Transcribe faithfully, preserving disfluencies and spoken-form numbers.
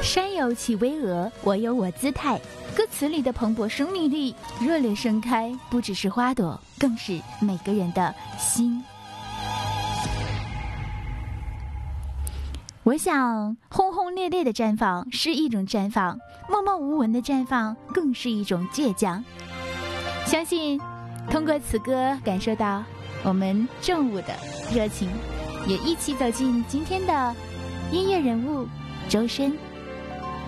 山有其巍峨，我有我姿态。歌词里的蓬勃生命力，热烈盛开，不只是花朵，更是每个人的心。我想，轰轰烈烈的绽放是一种绽放，默默无闻的绽放更是一种倔强。相信，通过此歌感受到我们正午的热情，也一起走进今天的音乐人物周深。